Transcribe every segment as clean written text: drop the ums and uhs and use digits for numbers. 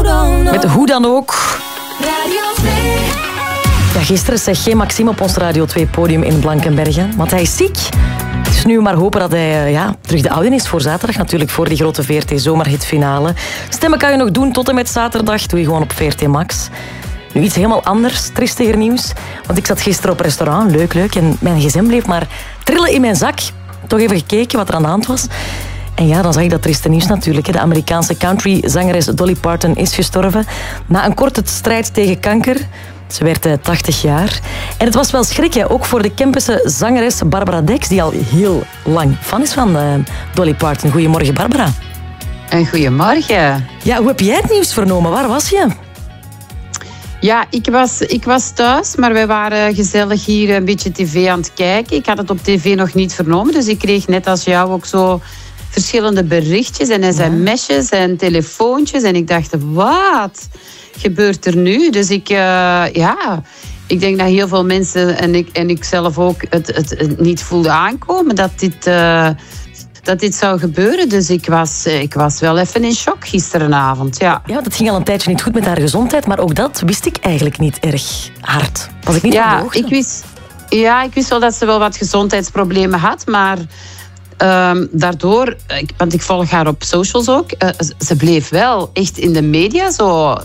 Met hoe dan ook. Ja, gisteren zeg geen Maxime op ons Radio 2-podium in Blankenbergen, want hij is ziek. Dus nu maar hopen dat hij terug de oude is voor zaterdag. Natuurlijk voor die grote VRT-zomerhitfinale. Stemmen kan je nog doen tot en met zaterdag. Doe je gewoon op VRT Max. Nu iets helemaal anders, triestiger nieuws. Want ik zat gisteren op restaurant, leuk. En mijn gsm bleef maar trillen in mijn zak. Toch even gekeken wat er aan de hand was. En ja, dan zag ik dat trieste nieuws natuurlijk. De Amerikaanse country-zangeres Dolly Parton is gestorven. Na een korte strijd tegen kanker. Ze werd 80 jaar. En het was wel schrik, ook voor de Kempische zangeres Barbara Dex, die al heel lang fan is van Dolly Parton. Goedemorgen, Barbara. En goedemorgen. Ja, hoe heb jij het nieuws vernomen? Waar was je? Ja, ik was thuis, maar wij waren gezellig hier een beetje tv aan het kijken. Ik had het op tv nog niet vernomen, dus ik kreeg net als jou ook zo verschillende berichtjes en sms'jes en telefoontjes. En ik dacht, wat gebeurt er nu? Dus ik denk dat heel veel mensen en ik zelf ook het niet voelde aankomen dat dit zou gebeuren. Dus ik was wel even in shock gisterenavond, ja. Ja, dat ging al een tijdje niet goed met haar gezondheid, maar ook dat wist ik eigenlijk niet erg hard. Was ik niet op de hoogte? Ik wist wel dat ze wel wat gezondheidsproblemen had, maar daardoor, want ik volg haar op socials ook, ze bleef wel echt in de media zo.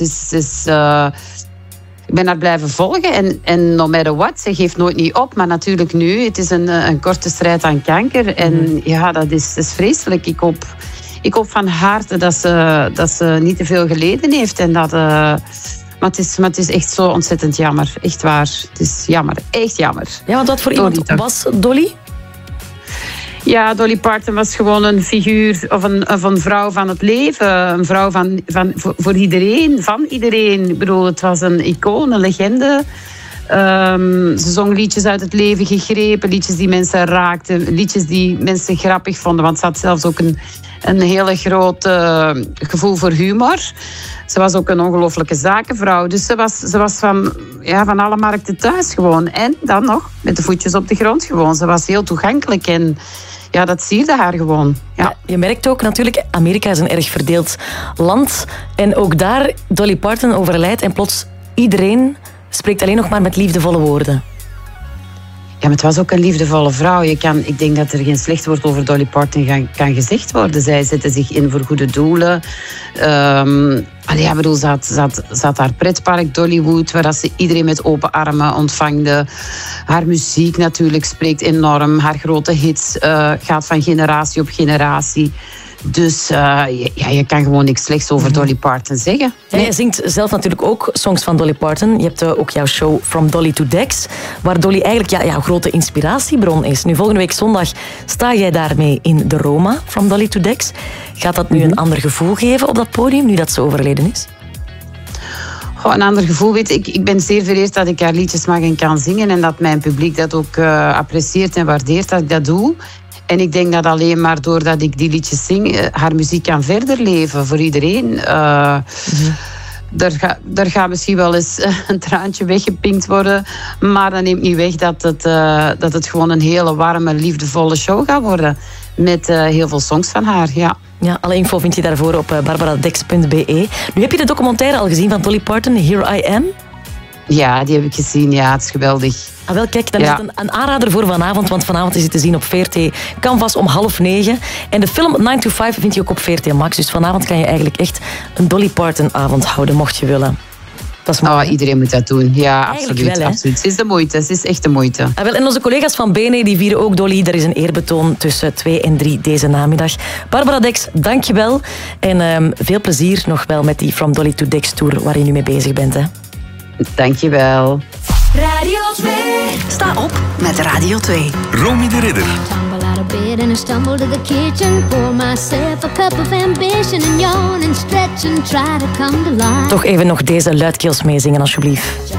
Ik ben haar blijven volgen en no matter what, ze geeft nooit niet op. Maar natuurlijk nu, het is een korte strijd aan kanker. En ja, dat is vreselijk. Ik hoop van harte dat ze niet te veel geleden heeft. En maar het is echt zo ontzettend jammer. Echt waar. Het is jammer. Echt jammer. Ja, want wat voor iemand was Dolly? Ja, Dolly Parton was gewoon een figuur of een vrouw van het leven. Een vrouw voor iedereen, van iedereen. Ik bedoel, het was een icoon, een legende. Ze zong liedjes uit het leven gegrepen, liedjes die mensen raakten, liedjes die mensen grappig vonden. Want ze had zelfs ook een hele groot gevoel voor humor. Ze was ook een ongelooflijke zakenvrouw. Dus ze was van alle markten thuis gewoon. En dan nog met de voetjes op de grond gewoon. Ze was heel toegankelijk en ja, dat sierde haar gewoon. Ja. Je merkt ook natuurlijk, Amerika is een erg verdeeld land. En ook daar, Dolly Parton overlijdt en plots iedereen spreekt alleen nog maar met liefdevolle woorden. Ja, maar het was ook een liefdevolle vrouw. Ik denk dat er geen slecht woord over Dolly Parton kan gezegd worden. Zij zette zich in voor goede doelen. Ze had haar pretpark Dollywood, waar ze iedereen met open armen ontvangde. Haar muziek natuurlijk spreekt enorm. Haar grote hits gaat van generatie op generatie. Dus je kan gewoon niks slechts over Dolly Parton zeggen. Nee. Je zingt zelf natuurlijk ook songs van Dolly Parton. Je hebt ook jouw show From Dolly to Dex, waar Dolly eigenlijk jouw grote inspiratiebron is. Nu, volgende week zondag sta jij daarmee in de Roma, From Dolly to Dex. Gaat dat nu een ander gevoel geven op dat podium, nu dat ze overleden is? Een ander gevoel, weet ik ben zeer vereerd dat ik haar liedjes mag en kan zingen en dat mijn publiek dat ook apprecieert en waardeert dat ik dat doe. En ik denk dat alleen maar doordat ik die liedjes zing, haar muziek kan verder leven voor iedereen. Er gaat misschien wel eens een traantje weggepinkt worden, maar dat neemt niet weg dat het gewoon een hele warme, liefdevolle show gaat worden. Met heel veel songs van haar, ja. Ja, alle info vind je daarvoor op barbaradex.be. Nu heb je de documentaire al gezien van Dolly Parton, Here I Am? Ja, die heb ik gezien. Ja, het is geweldig. Ah, wel, kijk, dan is het een aanrader voor vanavond, want vanavond is het te zien op VRT Canvas om 20:30. En de film 9 to 5 vind je ook op VRT Max. Dus vanavond kan je eigenlijk echt een Dolly Parton avond houden, mocht je willen. Dat is mooi, iedereen moet dat doen. Ja, eigenlijk absoluut. Absoluut. Het is de moeite. Het is echt de moeite. Ah, wel, en onze collega's van BNE die vieren ook Dolly. Er is een eerbetoon tussen 2 en 3 deze namiddag. Barbara Dex, dank je wel. En veel plezier nog wel met die From Dolly to Dex tour waar je nu mee bezig bent. Hè. Dank je wel. Radio 2. Sta op met Radio 2. Romy de Ridder. Tumble out of bed and I stumble to the kitchen. Pour myself a cup of ambition and yawn and stretch and try to come to life. Toch even nog deze luidkeels meezingen, alsjeblieft.